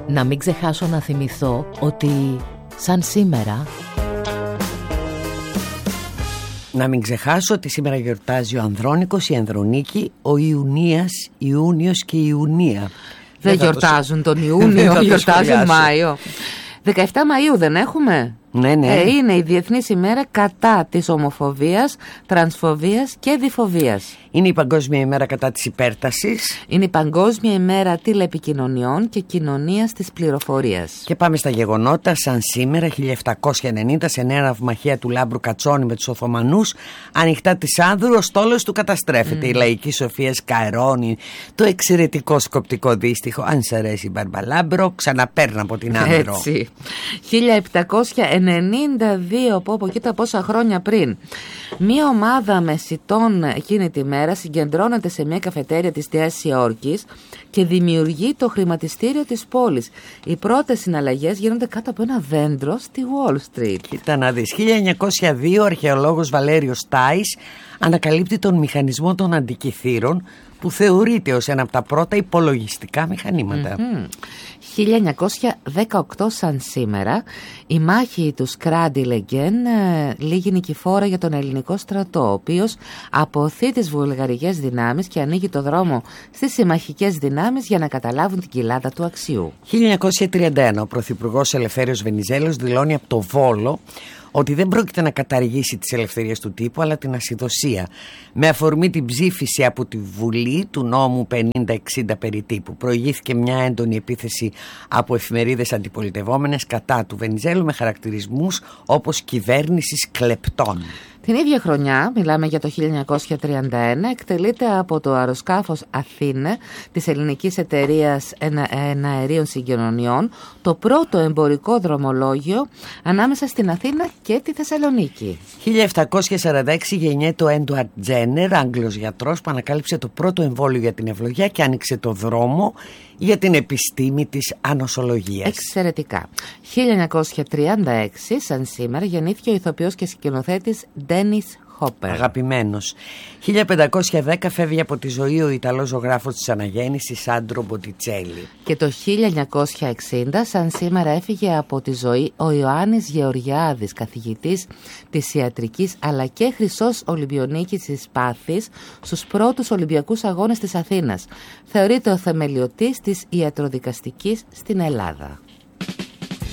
Να μην ξεχάσω να θυμηθώ ότι σαν σήμερα... Να μην ξεχάσω ότι σήμερα γιορτάζει ο Ανδρώνικος, η Ανδρονίκη, ο Ιουνίας, Ιούνιος και η Ιουνία. Δεν γιορτάζουν τον Ιούνιο, γιορτάζουν Μάιο. 17 Μαΐου δεν έχουμε? Ναι, ναι. Είναι η Διεθνής ημέρα κατά της ομοφοβίας, τρανσφοβίας και διφοβίας. Είναι η Παγκόσμια ημέρα κατά της υπέρτασης. Είναι η Παγκόσμια ημέρα τηλεπικοινωνιών και κοινωνίας της πληροφορίας. Και πάμε στα γεγονότα. Σαν σήμερα 1790, σε νέα ναυμαχία του Λάμπρου Κατσόνη με τους Οθωμανούς, ανοιχτά της Άνδρου, ο στόλος του καταστρέφεται. Η λαϊκή σοφία σκαρώνει το εξαιρετικό σκοπτικό δύστιχο. Αν σ' αρέσει η Μπαρμπαλάμπρο, ξαναπέρνα από την Άνδρο. Έτσι. 1792, από κοίτα πόσα χρόνια πριν. Μία ομάδα μεσητών εκείνη τη μέρα συγκεντρώνεται σε μια καφετέρια της Νέας Υόρκης και δημιουργεί το χρηματιστήριο της πόλης. Οι πρώτες συναλλαγές γίνονται κάτω από ένα δέντρο στη Wall Street. Κοίτα να δεις. 1902 ο αρχαιολόγος Βαλέριος Τάις ανακαλύπτει τον μηχανισμό των αντικυθύρων, που θεωρείται ως ένα από τα πρώτα υπολογιστικά μηχανήματα. 1918 σαν σήμερα, η μάχη του Σκράντι Λεγκέν λήγει νικηφόρα για τον ελληνικό στρατό, ο οποίος αποθεί τις βουλγαρικές δυνάμεις και ανοίγει το δρόμο στις συμμαχικές δυνάμεις για να καταλάβουν την κοιλάδα του Αξιού. 1931 ο πρωθυπουργός Ελευθέριος Βενιζέλος δηλώνει από το Βόλο ότι δεν πρόκειται να καταργήσει τις ελευθερίες του τύπου, αλλά την ασυδοσία, με αφορμή την ψήφιση από τη Βουλή του νόμου 50-60 περί τύπου. Προηγήθηκε μια έντονη επίθεση από εφημερίδες αντιπολιτευόμενες κατά του Βενιζέλου, με χαρακτηρισμούς όπως κυβέρνησης κλεπτών. Την ίδια χρονιά, μιλάμε για το 1931, εκτελείται από το αεροσκάφος Αθήνε της ελληνικής εταιρείας εναερίων συγκοινωνιών το πρώτο εμπορικό δρομολόγιο ανάμεσα στην Αθήνα και τη Θεσσαλονίκη. 1746 γεννιέται ο Έντουαρτ Τζένερ, Άγγλος γιατρός, που ανακάλυψε το πρώτο εμβόλιο για την ευλογία και άνοιξε το δρόμο για την επιστήμη της ανοσολογίας. Εξαιρετικά. 1936, σαν σήμερα, γεννήθηκε ο ηθοποιός και σκηνοθέτης Ντένις Χόπερ. Αγαπημένος. 1510 φεύγει από τη ζωή ο Ιταλός ζωγράφος της αναγέννησης Σάντρο Μποτιτσέλι. Και το 1960, σαν σήμερα, έφυγε από τη ζωή ο Ιωάννης Γεωργιάδης, καθηγητής της ιατρικής αλλά και χρυσός Ολυμπιονίκης της Πάθης στους πρώτους Ολυμπιακούς Αγώνες της Αθήνας. Θεωρείται ο θεμελιωτής της ιατροδικαστικής στην Ελλάδα.